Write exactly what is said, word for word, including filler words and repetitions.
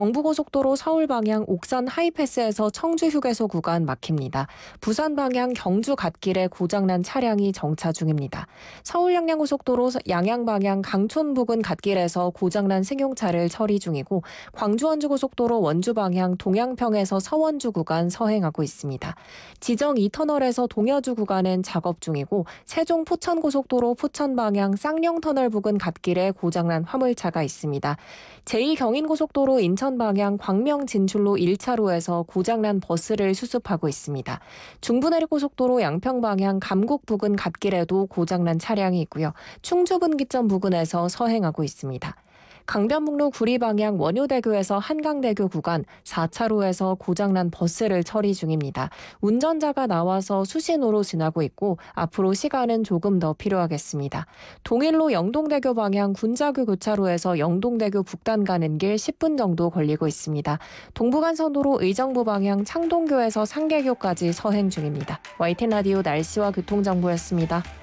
경부고속도로 서울 방향 옥산 하이패스에서 청주 휴게소 구간 막힙니다. 부산 방향 경주 갓길에 고장난 차량이 정차 중입니다. 서울 양양고속도로 양양 방향 강촌 부근 갓길에서 고장난 승용차를 처리 중이고, 광주 원주고속도로 원주 방향 동양평에서 서원주 구간 서행하고 있습니다. 지정 이 터널에서 동여주 구간은 작업 중이고, 세종 포천고속도로 포천 방향 쌍용터널 부근 갓길에 고장난 화물차가 있습니다. 제이 경인고속도로 인천 방향 광명 진출로 일 차로에서 고장난 버스를 수습하고 있습니다. 중부내륙고속도로 양평 방향 감곡 부근 갓길에도 고장난 차량이 있고요. 충주 분기점 부근에서 서행하고 있습니다. 강변북로 구리 방향 원효대교에서 한강대교 구간 사 차로에서 고장난 버스를 처리 중입니다. 운전자가 나와서 수신호로 지나고 있고, 앞으로 시간은 조금 더 필요하겠습니다. 동일로 영동대교 방향 군자교 교차로에서 영동대교 북단 가는 길 십 분 정도 걸리고 있습니다. 동부간선도로 의정부 방향 창동교에서 상계교까지 서행 중입니다. 와이티엔 라디오 날씨와 교통정보였습니다.